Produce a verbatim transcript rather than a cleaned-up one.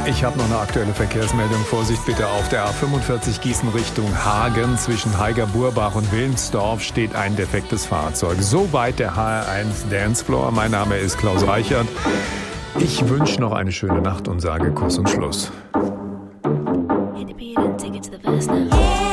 Ich habe noch eine aktuelle Verkehrsmeldung. Vorsicht bitte auf der A fünfundvierzig Gießen Richtung Hagen. Zwischen Haiger-Burbach und Wilmsdorf steht ein defektes Fahrzeug. Soweit der H R eins Dancefloor. Mein Name ist Klaus Reichert. Ich wünsche noch eine schöne Nacht und sage Kuss und Schluss. Hit the beat and take it to the verse now.